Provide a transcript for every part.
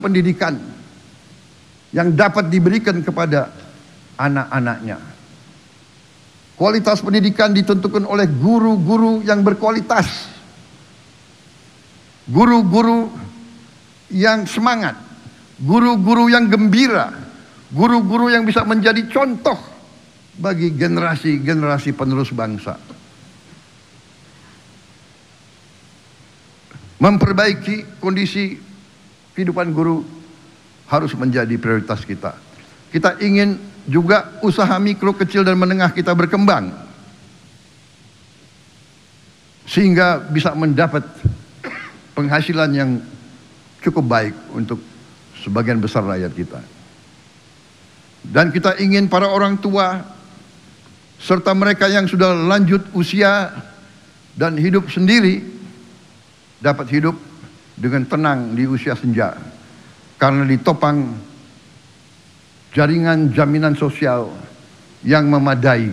pendidikan yang dapat diberikan kepada anak-anaknya. Kualitas pendidikan ditentukan oleh guru-guru yang berkualitas, guru-guru yang semangat, guru-guru yang gembira, guru-guru yang bisa menjadi contoh bagi generasi-generasi penerus bangsa. Memperbaiki kondisi kehidupan guru harus menjadi prioritas kita. Kita ingin juga usaha mikro, kecil dan menengah kita berkembang sehingga bisa mendapat penghasilan yang cukup baik untuk sebagian besar rakyat kita. Dan kita ingin para orang tua serta mereka yang sudah lanjut usia dan hidup sendiri dapat hidup dengan tenang di usia senja karena ditopang jaringan jaminan sosial yang memadai.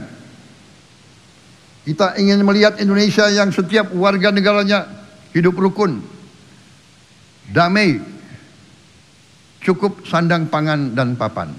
Kita ingin melihat Indonesia yang setiap warga negaranya hidup rukun, damai, cukup sandang pangan dan papan.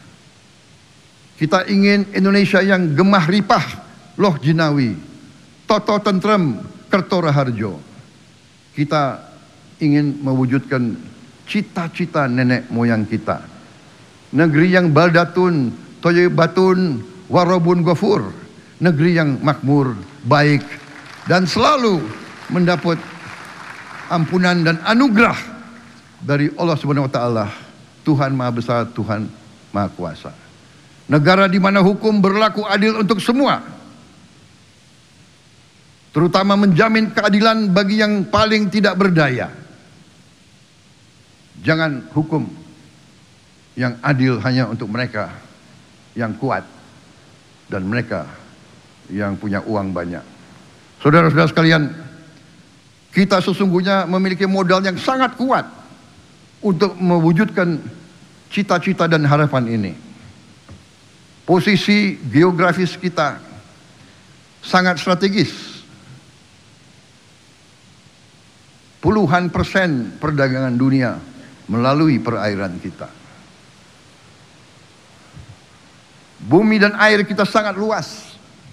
Kita ingin Indonesia yang gemah ripah, loh jinawi, toto tentrem, kerto raharjo. Kita ingin mewujudkan cita-cita nenek moyang kita. Negeri yang baldatun, toyebatun, warobun gofur. Negeri yang makmur, baik, dan selalu mendapat ampunan dan anugerah dari Allah Subhanahu wa Ta'ala, Tuhan Maha Besar, Tuhan Maha Kuasa. Negara di mana hukum berlaku adil untuk semua, terutama menjamin keadilan bagi yang paling tidak berdaya. Jangan hukum yang adil hanya untuk mereka yang kuat dan mereka yang punya uang banyak. Saudara-saudara sekalian, kita sesungguhnya memiliki modal yang sangat kuat untuk mewujudkan cita-cita dan harapan ini. Posisi geografis kita sangat strategis. Puluhan persen perdagangan dunia melalui perairan kita. Bumi dan air kita sangat luas.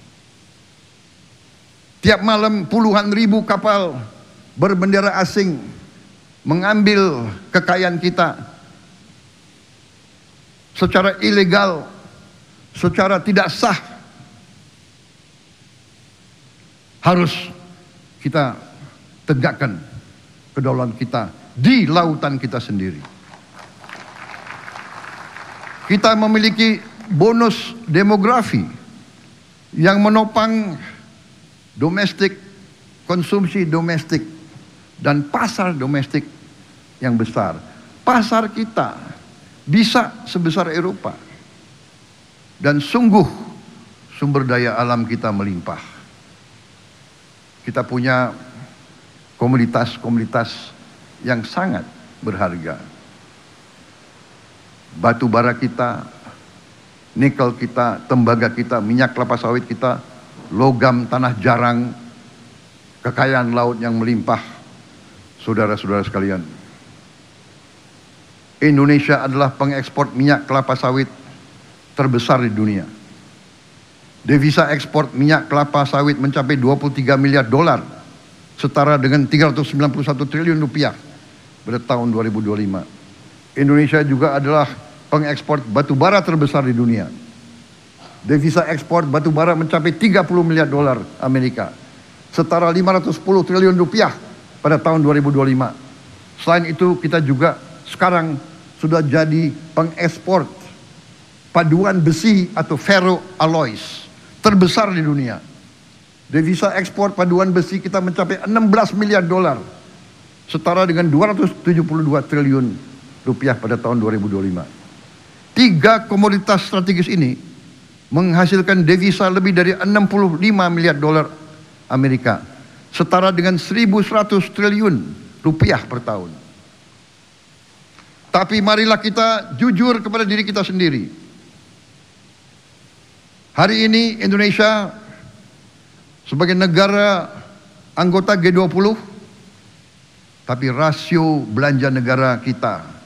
Tiap malam puluhan ribu kapal berbendera asing mengambil kekayaan kita secara ilegal, secara tidak sah. Harus kita tegakkan kedaulatan kita di lautan kita sendiri. Kita memiliki bonus demografi yang menopang domestik, konsumsi domestik, dan pasar domestik yang besar. Pasar kita bisa sebesar Eropa. Dan sungguh sumber daya alam kita melimpah. Kita punya komoditas-komoditas yang sangat berharga. Batu bara kita, nikel kita, tembaga kita, minyak kelapa sawit kita, logam tanah jarang, kekayaan laut yang melimpah. Saudara-saudara sekalian, Indonesia adalah pengekspor minyak kelapa sawit terbesar di dunia. Devisa ekspor minyak kelapa sawit mencapai 23 miliar dolar, setara dengan 391 triliun rupiah pada tahun 2025. Indonesia juga adalah pengekspor batu bara terbesar di dunia. Devisa ekspor batu bara mencapai 30 miliar dolar Amerika, setara 510 triliun rupiah pada tahun 2025. Selain itu, kita juga sekarang sudah jadi pengekspor paduan besi atau ferroalloys terbesar di dunia. Devisa ekspor paduan besi kita mencapai 16 miliar dolar, setara dengan 272 triliun rupiah pada tahun 2025. Tiga komoditas strategis ini menghasilkan devisa lebih dari 65 miliar dolar Amerika, setara dengan 1.100 triliun rupiah per tahun. Tapi marilah kita jujur kepada diri kita sendiri. Hari ini Indonesia sebagai negara anggota G20, tapi rasio belanja negara kita